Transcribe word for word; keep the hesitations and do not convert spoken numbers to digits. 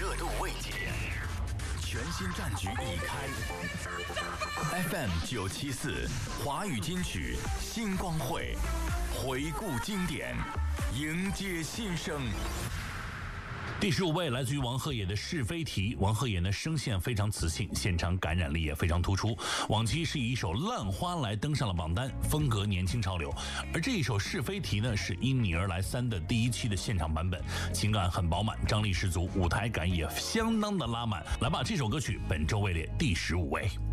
热度未减，全新战局已开。F M 九七四华语金曲星光会，回顾经典，迎接新生。 第十五位来自于王鹤野的是非题。王鹤野呢声线非常磁性，现场感染力也非常突出。往期是以一首《烂花》来登上了榜单，风格年轻潮流。而这一首是非题呢是因你而来三的第一期的现场版本，情感很饱满，张力十足，舞台感也相当的拉满。来吧，这首歌曲本周位列第十五位。